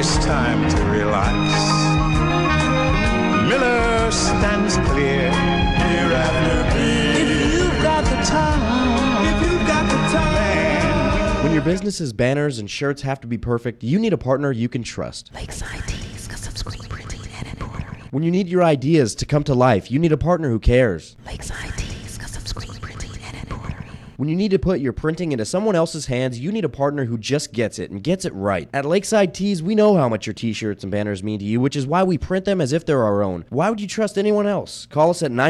it's time to relax. Miller stands clear here after beer. If you've got the time, man. When your business's banners and shirts have to be perfect, you need a partner you can trust. Lakeside Tees, custom screen printing and embroidery. When you need your ideas to come to life, you need a partner who cares. Lakeside Tees, custom screen printing and embroidery. When you need to put your printing into someone else's hands, you need a partner who just gets it and gets it right. At Lakeside Tees, we know how much your t-shirts and banners mean to you, which is why we print them as if they're our own. Why would you trust anyone else? Call us at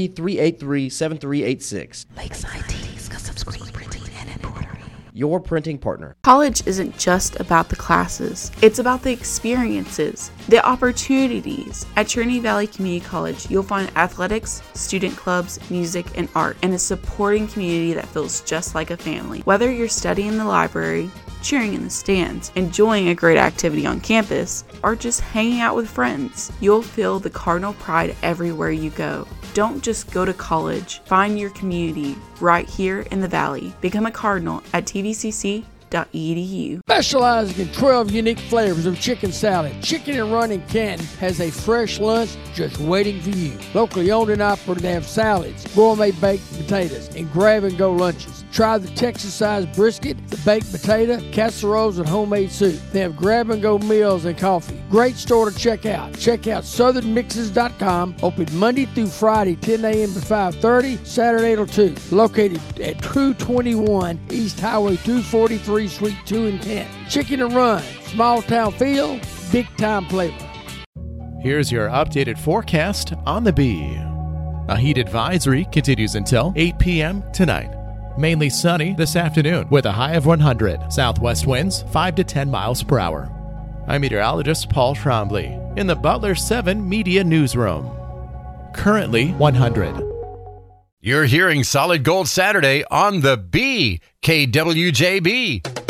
903-383-7386. Lakeside Tees, custom screen printing and embroidery. Your printing partner. College isn't just about the classes. It's about the experiences, the opportunities. At Trinity Valley Community College, you'll find athletics, student clubs, music, and art, and a supporting community that feels just like a family. Whether you're studying in the library, cheering in the stands, enjoying a great activity on campus, or just hanging out with friends, you'll feel the Cardinal pride everywhere you go. Don't just go to college. Find your community right here in the Valley. Become a Cardinal at tvcc.edu. Specializing in 12 unique flavors of chicken salad, Chicken and Run in Canton has a fresh lunch just waiting for you. Locally owned and operated, they have salads, gourmet baked potatoes, and grab-and-go lunches. Try the Texas-sized brisket, the baked potato, casseroles, and homemade soup. They have grab-and-go meals and coffee. Great store to check out. Check out southernmixes.com. Open Monday through Friday, 10 a.m. to 5:30, Saturday till 2. Located at 221 East Highway 243, Suite 2 in Canton. Chicken and Run. Small town feel, big time flavor. Here's your updated forecast on the Bee. A heat advisory continues until 8 p.m. tonight. Mainly sunny this afternoon with a high of 100. Southwest winds 5 to 10 miles per hour. I'm meteorologist Paul Trombley in the Butler 7 Media Newsroom. Currently 100. You're hearing Solid Gold Saturday on the Bee, KWJB.